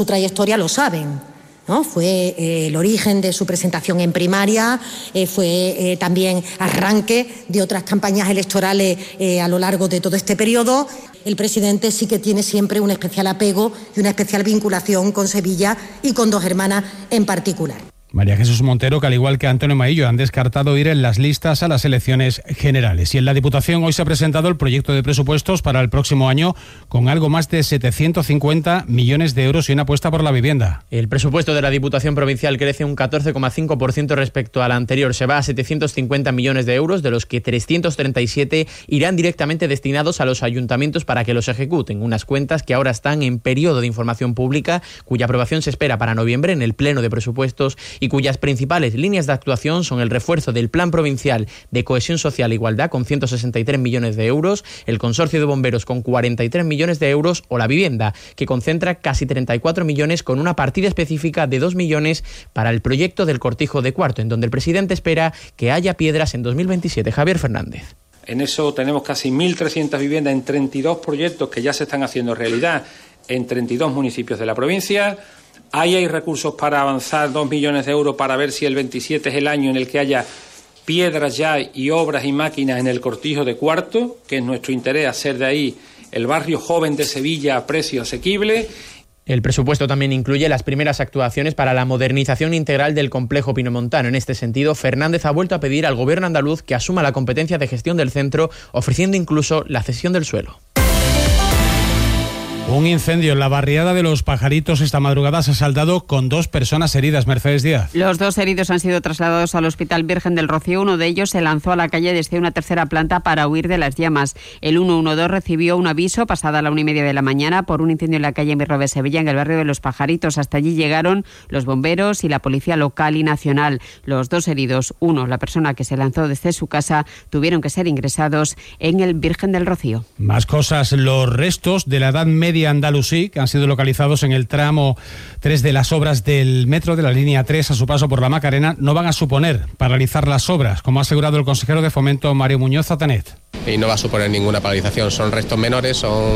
Su trayectoria lo saben, ¿no? Fue el origen de su presentación en primaria, fue también arranque de otras campañas electorales a lo largo de todo este periodo. El presidente sí que tiene siempre un especial apego y una especial vinculación con Sevilla y con Dos Hermanas en particular. María Jesús Montero, que al igual que Antonio Maillo, han descartado ir en las listas a las elecciones generales. Y en la Diputación hoy se ha presentado el proyecto de presupuestos para el próximo año con algo más de 750 millones de euros y una apuesta por la vivienda. El presupuesto de la Diputación Provincial crece un 14,5% respecto al anterior. Se va a 750 millones de euros, de los que 337 irán directamente destinados a los ayuntamientos para que los ejecuten. Unas cuentas que ahora están en periodo de información pública, cuya aprobación se espera para noviembre en el Pleno de Presupuestos y cuyas principales líneas de actuación son el refuerzo del Plan Provincial de Cohesión Social e Igualdad con 163 millones de euros, el Consorcio de Bomberos con 43 millones de euros o la vivienda, que concentra casi 34 millones con una partida específica de 2 millones para el proyecto del Cortijo de Cuarto, en donde el presidente espera que haya piedras en 2027. Javier Fernández. En eso tenemos casi 1.300 viviendas en 32 proyectos que ya se están haciendo realidad en 32 municipios de la provincia. Ahí hay recursos para avanzar 2 millones de euros para ver si el 27 es el año en el que haya piedras ya y obras y máquinas en el Cortijo de Cuarto, que es nuestro interés hacer de ahí el barrio joven de Sevilla a precio asequible. El presupuesto también incluye las primeras actuaciones para la modernización integral del complejo pinomontano. En este sentido, Fernández ha vuelto a pedir al Gobierno andaluz que asuma la competencia de gestión del centro, ofreciendo incluso la cesión del suelo. Un incendio en la barriada de Los Pajaritos esta madrugada se ha saldado con 2 personas heridas. Mercedes Díaz. Los 2 heridos han sido trasladados al Hospital Virgen del Rocío. Uno de ellos se lanzó a la calle desde una tercera planta para huir de las llamas. El 112 recibió un aviso pasada la 1:30 de la mañana por un incendio en la calle Miró de Sevilla, en el barrio de Los Pajaritos. Hasta allí llegaron los bomberos y la policía local y nacional. Los 2 heridos, uno, la persona que se lanzó desde su casa, tuvieron que ser ingresados en el Virgen del Rocío. Más cosas. Los restos de la Edad Media andalusí, que han sido localizados en el tramo 3 de las obras del metro de la línea 3 a su paso por la Macarena, no van a suponer paralizar las obras, como ha asegurado el consejero de Fomento Mario Muñoz Zatanet. Y no va a suponer ninguna paralización, son restos menores,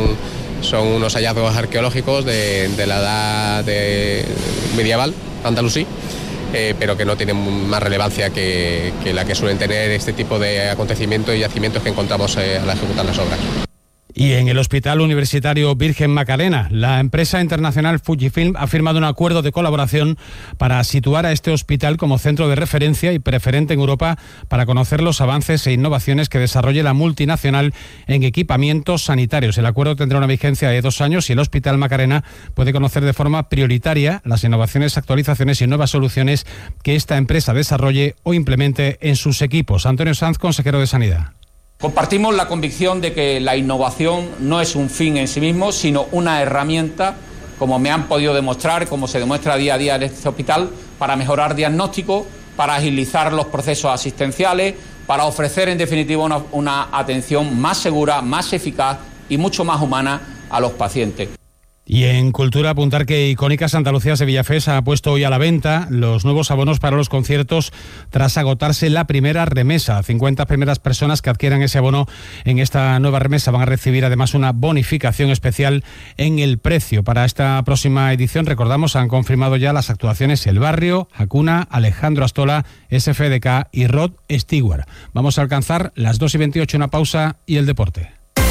son unos hallazgos arqueológicos de la edad medieval andalusí, pero que no tienen más relevancia que la que suelen tener este tipo de acontecimientos y yacimientos que encontramos al ejecutar las obras. Y en el Hospital Universitario Virgen Macarena, la empresa internacional Fujifilm ha firmado un acuerdo de colaboración para situar a este hospital como centro de referencia y preferente en Europa para conocer los avances e innovaciones que desarrolle la multinacional en equipamientos sanitarios. El acuerdo tendrá una vigencia de 2 años y el Hospital Macarena puede conocer de forma prioritaria las innovaciones, actualizaciones y nuevas soluciones que esta empresa desarrolle o implemente en sus equipos. Antonio Sanz, consejero de Sanidad. Compartimos la convicción de que la innovación no es un fin en sí mismo, sino una herramienta, como me han podido demostrar, como se demuestra día a día en este hospital, para mejorar diagnósticos, para agilizar los procesos asistenciales, para ofrecer en definitiva una atención más segura, más eficaz y mucho más humana a los pacientes. Y en Cultura, apuntar que Icónicas Andalucía Sevilla Fest ha puesto hoy a la venta los nuevos abonos para los conciertos tras agotarse la primera remesa. 50 primeras personas que adquieran ese abono en esta nueva remesa van a recibir además una bonificación especial en el precio. Para esta próxima edición, recordamos, han confirmado ya las actuaciones El Barrio, Hakuna, Alejandro Astola, SFDK y Rod Stewart. Vamos a alcanzar las 2:28, una pausa y el deporte.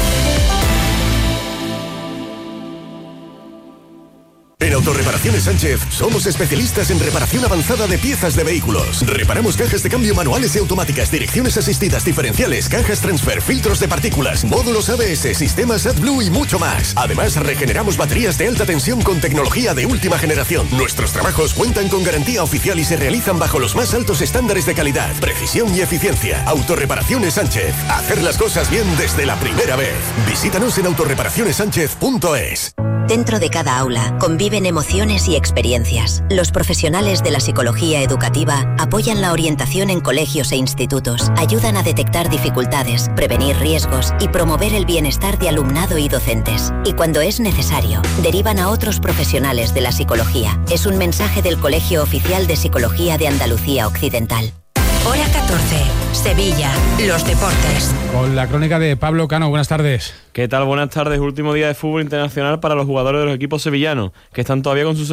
En Autorreparaciones Sánchez somos especialistas en reparación avanzada de piezas de vehículos. Reparamos cajas de cambio manuales y automáticas, direcciones asistidas diferenciales, cajas transfer, filtros de partículas, módulos ABS, sistemas AdBlue y mucho más. Además, regeneramos baterías de alta tensión con tecnología de última generación. Nuestros trabajos cuentan con garantía oficial y se realizan bajo los más altos estándares de calidad, precisión y eficiencia. Autorreparaciones Sánchez. Hacer las cosas bien desde la primera vez. Visítanos en autorreparacionessánchez.es. Dentro de cada aula conviven emociones y experiencias. Los profesionales de la psicología educativa apoyan la orientación en colegios e institutos, ayudan a detectar dificultades, prevenir riesgos y promover el bienestar de alumnado y docentes. Y cuando es necesario, derivan a otros profesionales de la psicología. Es un mensaje del Colegio Oficial de Psicología de Andalucía Occidental. Hora 14. Sevilla. Los deportes. Con la crónica de Pablo Cano. Buenas tardes. ¿Qué tal? Buenas tardes. Último día de fútbol internacional para los jugadores de los equipos sevillanos, que están todavía con sus